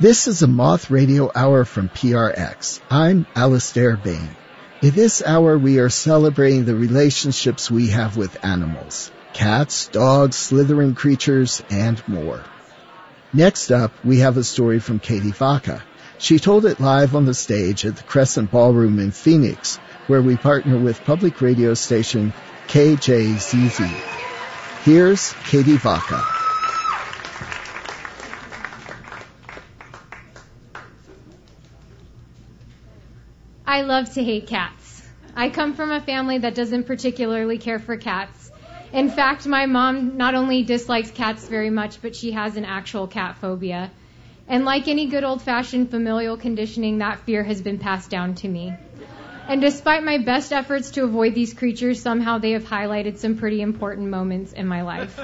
This is a Moth Radio Hour from PRX. I'm Alistair Bain. In this hour, we are celebrating the relationships we have with animals. Cats, dogs, slithering creatures, and more. Next up, we have a story from Katie Vaca. She told it live on the stage at the Crescent Ballroom in Phoenix, where we partner with public radio station KJZZ. Here's Katie Vaca. I love to hate cats. I come from a family that doesn't particularly care for cats. In fact, my mom not only dislikes cats very much, but she has an actual cat phobia. And like any good old-fashioned familial conditioning, that fear has been passed down to me. And despite my best efforts to avoid these creatures, somehow they have highlighted some pretty important moments in my life.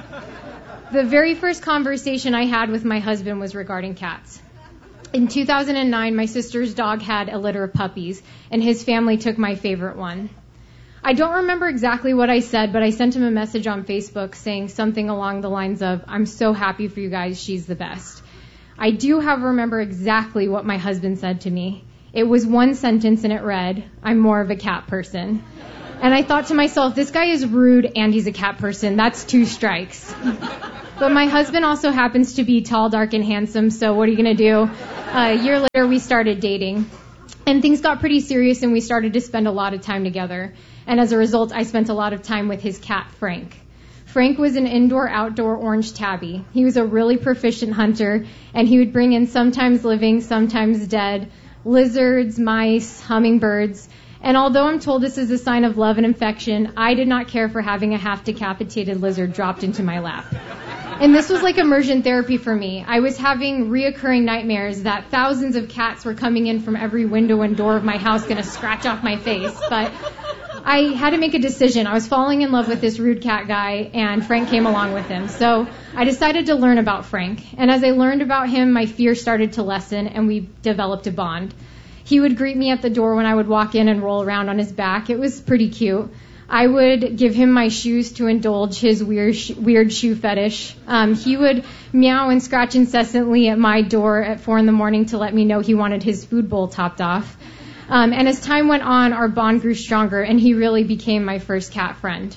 The very first conversation I had with my husband was regarding cats. In 2009, my sister's dog had a litter of puppies, and his family took my favorite one. I don't remember exactly what I said, but I sent him a message on Facebook saying something along the lines of, "I'm so happy for you guys, she's the best." I do, however, remember exactly what my husband said to me. It was one sentence, and it read, "I'm more of a cat person." And I thought to myself, this guy is rude and he's a cat person. That's 2 strikes. But my husband also happens to be tall, dark, and handsome, so what are you going to do? A year later, we started dating. And things got pretty serious, and we started to spend a lot of time together. And as a result, I spent a lot of time with his cat, Frank. Frank was an indoor-outdoor orange tabby. He was a really proficient hunter, and he would bring in sometimes living, sometimes dead, lizards, mice, hummingbirds. And although I'm told this is a sign of love and affection, I did not care for having a half-decapitated lizard dropped into my lap. And this was like immersion therapy for me. I was having reoccurring nightmares that thousands of cats were coming in from every window and door of my house going to scratch off my face. But I had to make a decision. I was falling in love with this rude cat guy, and Frank came along with him. So I decided to learn about Frank. And as I learned about him, my fear started to lessen, and we developed a bond. He would greet me at the door when I would walk in and roll around on his back. It was pretty cute. I would give him my shoes to indulge his weird shoe fetish. He would meow and scratch incessantly at my door at 4 a.m. to let me know he wanted his food bowl topped off. And as time went on, our bond grew stronger, and he really became my first cat friend.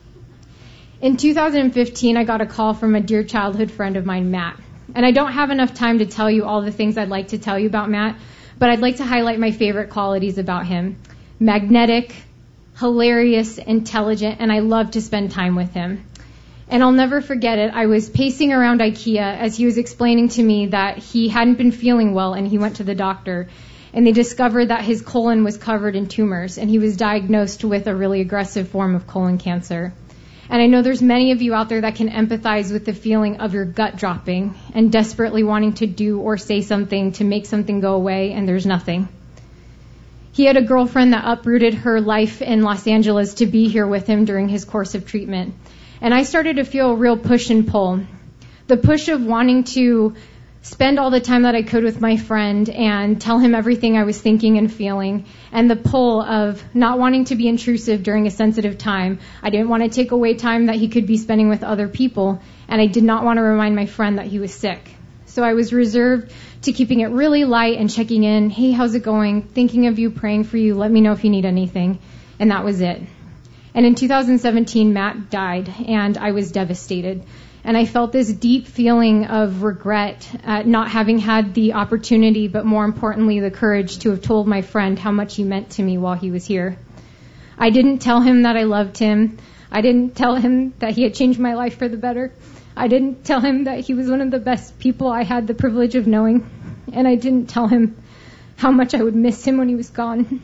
In 2015, I got a call from a dear childhood friend of mine, Matt. And I don't have enough time to tell you all the things I'd like to tell you about Matt, but I'd like to highlight my favorite qualities about him. Magnetic, hilarious, intelligent, and I love to spend time with him. And I'll never forget it. I was pacing around IKEA as he was explaining to me that he hadn't been feeling well, and he went to the doctor. And they discovered that his colon was covered in tumors, and he was diagnosed with a really aggressive form of colon cancer. And I know there's many of you out there that can empathize with the feeling of your gut dropping and desperately wanting to do or say something to make something go away, and there's nothing. He had a girlfriend that uprooted her life in Los Angeles to be here with him during his course of treatment. And I started to feel a real push and pull. The push of wanting to spend all the time that I could with my friend and tell him everything I was thinking and feeling, and the pull of not wanting to be intrusive during a sensitive time. I didn't want to take away time that he could be spending with other people, and I did not want to remind my friend that he was sick. So I was reserved to keeping it really light and checking in. Hey, how's it going? Thinking of you, praying for you. Let me know if you need anything. And that was it. And in 2017, Matt died, and I was devastated. And I felt this deep feeling of regret at not having had the opportunity, but more importantly, the courage to have told my friend how much he meant to me while he was here. I didn't tell him that I loved him. I didn't tell him that he had changed my life for the better. I didn't tell him that he was one of the best people I had the privilege of knowing. And I didn't tell him how much I would miss him when he was gone.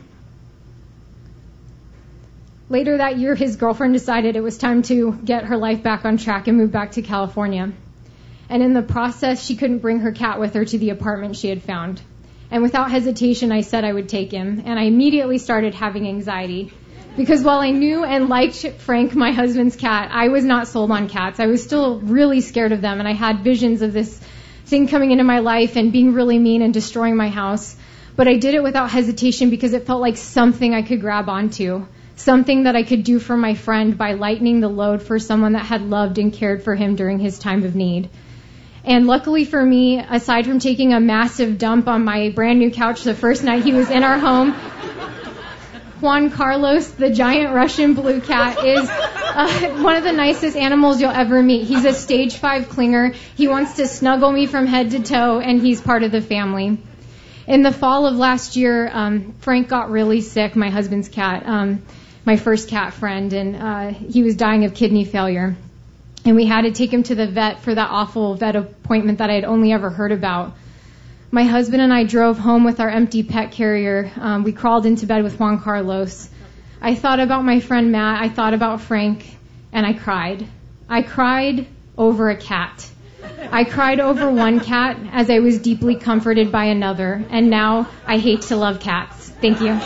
Later that year, his girlfriend decided it was time to get her life back on track and move back to California. And in the process, she couldn't bring her cat with her to the apartment she had found. And without hesitation, I said I would take him. And I immediately started having anxiety. Because while I knew and liked Frank, my husband's cat, I was not sold on cats. I was still really scared of them, and I had visions of this thing coming into my life and being really mean and destroying my house. But I did it without hesitation because it felt like something I could grab onto, something that I could do for my friend by lightening the load for someone that had loved and cared for him during his time of need. And luckily for me, aside from taking a massive dump on my brand new couch the first night he was in our home, Juan Carlos, the giant Russian blue cat, is one of the nicest animals you'll ever meet. He's a stage 5 clinger. He wants to snuggle me from head to toe, and he's part of the family. In the fall of last year, Frank got really sick, my husband's cat, my first cat friend, and he was dying of kidney failure. And we had to take him to the vet for that awful vet appointment that I had only ever heard about. My husband and I drove home with our empty pet carrier. We crawled into bed with Juan Carlos. I thought about my friend Matt. I thought about Frank, and I cried. I cried over a cat. I cried over one cat as I was deeply comforted by another, and now I hate to love cats. Thank you.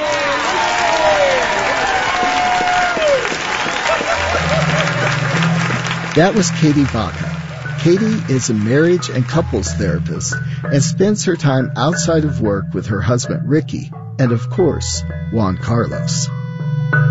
That was Katie Baca. Katie is a marriage and couples therapist and spends her time outside of work with her husband Ricky and, of course, Juan Carlos.